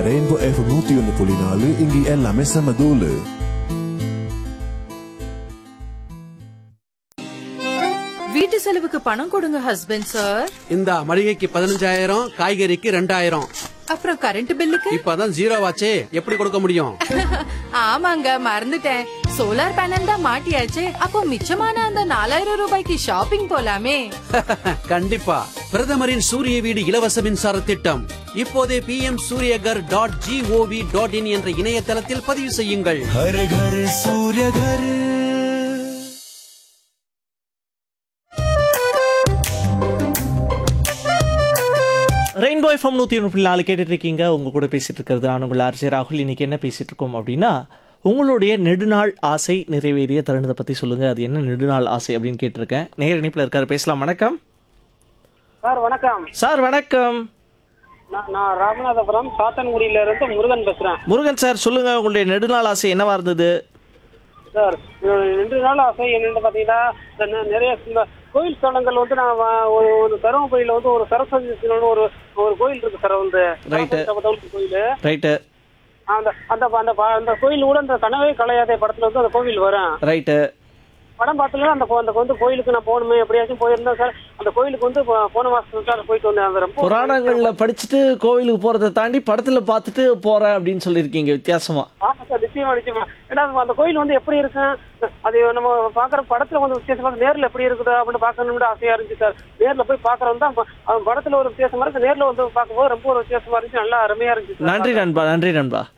Rainbow FM 101.4 இங்கே எல்லாமே செம தூளு. வீட்டு செலவுக்கு பணம் கொடுங்க ஹஸ்பண்ட் சார். இந்த மளிகைக்கு 15,000, காய்கறிக்கு 2,000. அப்புறம் கரண்ட் பில்லுக்கு இப்பதான் 0 ஆச்சே, எப்படி கொடுக்க முடியும்? ஆமாங்க, மறந்துட்டேன். சோலார் பேனல் தான் மாட்டியாச்சே. அப்போ மிச்சமான அந்த 4,000 ரூபாய்க்கு ஷாப்பிங் போலாமே. கண்டிப்பா. பிரதமரின் சூரிய வீடு இலவச மின்சார திட்டம் இப்போதே pmsuryagar.gov.in என்ற இணையதளத்தில் பதிவு செய்யுங்கள். ஹர ஹர சூரிய ஹர. ரெயின்போ எஃப்எம் 101.4 கேட்டுட்டு இருக்கீங்க. உங்க கூட பேசிட்டு இருக்கிறது நான் உங்கள் ஆர்ஜே ராகுல். இன்னைக்கு என்ன பேசிட்டு இருக்கோம் அப்படின்னா, உங்களுடைய நெடுநாள் ஆசை நிறைவேறிய தருணத்தை பத்தி சொல்லுங்க. அது என்ன நெடுநாள் ஆசை அப்படின்னு கேட்டிருக்கேன். நேர இணைப்புல இருக்காரு, பேசலாம். வணக்கம் சார். வணக்கம் சார். வணக்கம். நான் ராமநாதபுரம் சாத்தன்குடியில இருந்து முருகன் பேசுறேன். முருகன் சார், சொல்லுங்க உங்களுடைய நெடுநாள் ஆசை என்னவா இருந்தது? சார், 2 நாள் ஆசை என்னன்னு பாத்தீங்கன்னா, நிறைய கோயில் ஸ்தலங்கள் வந்து நான் ஒரு தருமபுரியில வந்து ஒரு சரஸ்வதி ஒரு கோயில் இருக்கு சார். வந்து கோயில் ரைட்டு. அந்த கோயில் கூட அந்த கனவே கலையாதே படத்துல வந்து அந்த கோவில் வரும். ரைட்டு. படம் பார்த்தீங்கன்னா அந்த வந்து கோயிலுக்கு நான் போகணுமே, எப்படியாச்சும் போயிருந்தேன் சார். அந்த கோயிலுக்கு வந்து போன மாசம் போயிட்டு வந்தேன். அந்த ரொம்ப புராணங்கள்ல படிச்சுட்டு கோவிலுக்கு போறதை தாண்டி படத்துல பார்த்துட்டு போறேன் அப்படின்னு சொல்லியிருக்கீங்க, வித்தியாசமா. ஆமா சார், நிச்சயமா. ஏன்னா அந்த கோயில் வந்து எப்படி இருக்கு, அது நம்ம பாக்குற படத்துல வந்து வித்தியாசமா நேர்ல எப்படி இருக்குது அப்படின்னு பாக்கணும்னு ஆசையா இருந்துச்சு சார். நேர்ல போய் பாக்குறோம் தான், அவன் படத்துல ஒரு வித்தியாசமா இருக்கு, நேர்ல வந்து பார்க்கும்போது ரொம்ப ஒரு வித்தியாசமா இருந்துச்சு, நல்லா அருமையா இருந்துச்சு. நன்றி நண்பா.